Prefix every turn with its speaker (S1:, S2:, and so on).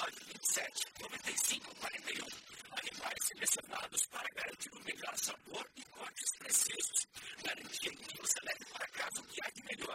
S1: 997-9541. Animais selecionados para garantir o melhor sabor e cortes precisos. Garantia que você leve para casa o que há de melhor